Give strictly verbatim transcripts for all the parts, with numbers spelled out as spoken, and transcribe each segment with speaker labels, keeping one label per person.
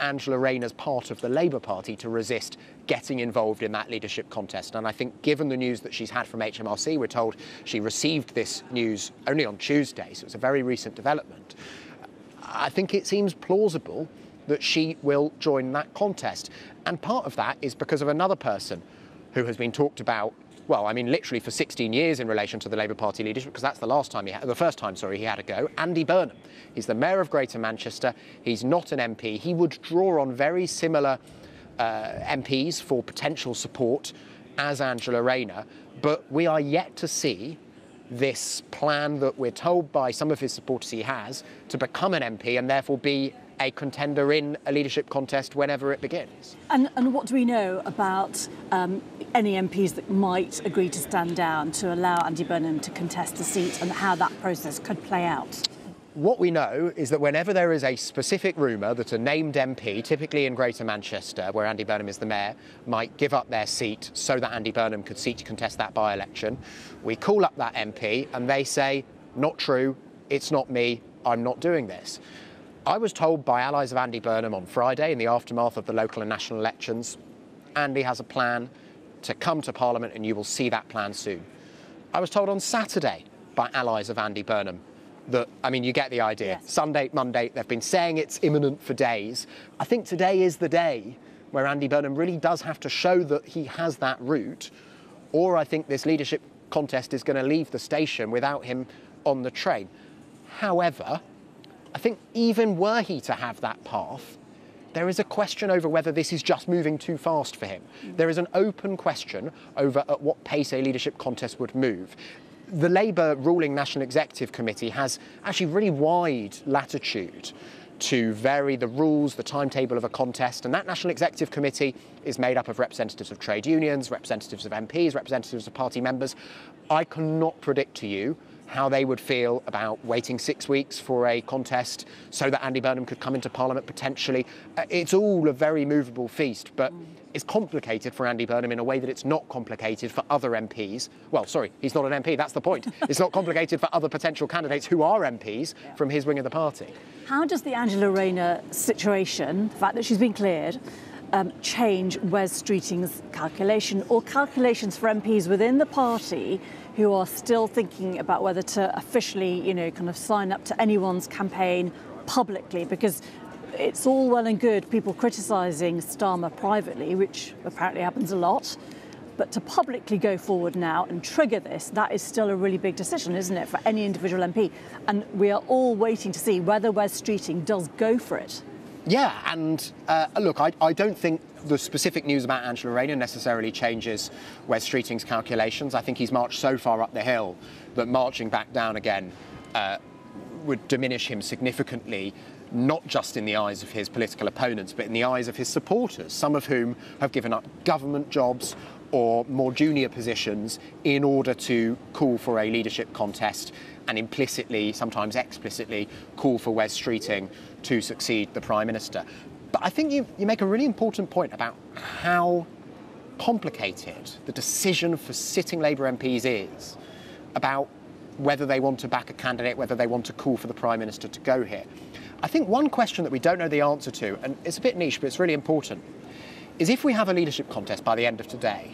Speaker 1: Angela Rayner's part of the Labour Party to resist getting involved in that leadership contest. And I think given the news that she's had from H M R C, we're told she received this news only on Tuesday, so it's a very recent development. I think it seems plausible that she will join that contest. And part of that is because of another person who has been talked about, well, I mean, literally for sixteen years in relation to the Labour Party leadership, because that's the last time he had, the first time, sorry, he had a go, Andy Burnham. He's the Mayor of Greater Manchester. He's not an M P. He would draw on very similar uh, M Ps for potential support as Angela Rayner, but we are yet to see this plan that we're told by some of his supporters he has to become an M P and therefore be a contender in a leadership contest whenever it begins.
Speaker 2: And, and what do we know about um, any M Ps that might agree to stand down to allow Andy Burnham to contest the seat and how that process could play out?
Speaker 1: What we know is that whenever there is a specific rumour that a named M P, typically in Greater Manchester, where Andy Burnham is the mayor, might give up their seat so that Andy Burnham could seek to contest that by-election, we call up that M P and they say, not true, it's not me, I'm not doing this. I was told by allies of Andy Burnham on Friday, in the aftermath of the local and national elections, Andy has a plan to come to Parliament and you will see that plan soon. I was told on Saturday by allies of Andy Burnham that, I mean, you get the idea.
Speaker 2: Yes.
Speaker 1: Sunday, Monday, they've been saying it's imminent for days. I think today is the day where Andy Burnham really does have to show that he has that route, or I think this leadership contest is going to leave the station without him on the train. However, I think even were he to have that path, there is a question over whether this is just moving too fast for him. Mm. There is an open question over at what pace a leadership contest would move. The Labour ruling National Executive Committee has actually really wide latitude to vary the rules, the timetable of a contest, and that National Executive Committee is made up of representatives of trade unions, representatives of M Ps, representatives of party members. I cannot predict to you how they would feel about waiting six weeks for a contest so that Andy Burnham could come into Parliament potentially. Uh, it's all a very movable feast, but mm. it's complicated for Andy Burnham in a way that it's not complicated for other M Ps. Well, sorry, he's not an M P, that's the point. It's not complicated for other potential candidates who are M Ps yeah. from his wing of the party.
Speaker 2: How does the Angela Rayner situation, the fact that she's been cleared, um, change Wes Streeting's calculation or calculations for M Ps within the party who are still thinking about whether to officially, you know, kind of sign up to anyone's campaign publicly? Because it's all well and good people criticising Starmer privately, which apparently happens a lot, but to publicly go forward now and trigger this, that is still a really big decision, isn't it, for any individual M P? And we are all waiting to see whether Wes Streeting does go for it.
Speaker 1: Yeah, and uh, look, I, I don't think the specific news about Angela Rayner necessarily changes Wes Streeting's calculations. I think he's marched so far up the hill that marching back down again uh, would diminish him significantly, not just in the eyes of his political opponents, but in the eyes of his supporters, some of whom have given up government jobs or more junior positions in order to call for a leadership contest and implicitly, sometimes explicitly, call for Wes Streeting to succeed the Prime Minister. But I think you, you make a really important point about how complicated the decision for sitting Labour M Ps is about whether they want to back a candidate, whether they want to call for the Prime Minister to go here. I think one question that we don't know the answer to, and it's a bit niche, but it's really important, is if we have a leadership contest by the end of today,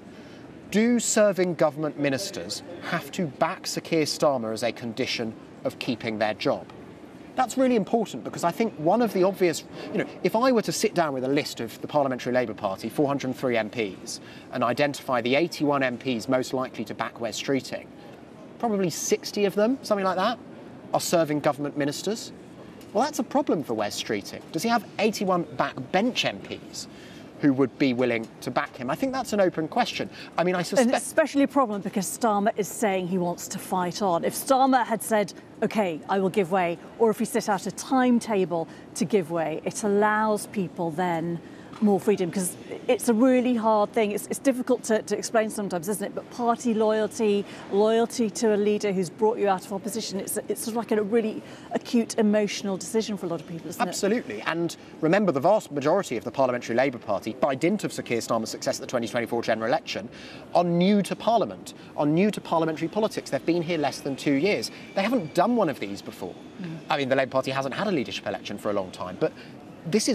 Speaker 1: do serving government ministers have to back Sir Keir Starmer as a condition of keeping their job? That's really important because I think one of the obvious, you know, if I were to sit down with a list of the Parliamentary Labour Party, four hundred and three M Ps, and identify the eighty-one M Ps most likely to back Wes Streeting, probably sixty of them, something like that, are serving government ministers. Well, that's a problem for Wes Streeting. Does he have eighty-one backbench M Ps who would be willing to back him? I think that's an open question. I mean, I suspect...
Speaker 2: And it's especially a problem because Starmer is saying he wants to fight on. If Starmer had said, OK, I will give way, or if he set out a timetable to give way, it allows people then more freedom, because it's a really hard thing. It's, it's difficult to, to explain sometimes, isn't it? But party loyalty, loyalty to a leader who's brought you out of opposition, it's, it's sort of like a really acute emotional decision for a lot of people, isn't
Speaker 1: Absolutely. it? Absolutely. And remember, the vast majority of the Parliamentary Labour Party, by dint of Sir Keir Starmer's success at the twenty twenty-four general election, are new to Parliament, are new to parliamentary politics. They've been here less than two years. They haven't done one of these before. Mm. I mean, the Labour Party hasn't had a leadership election for a long time, but this is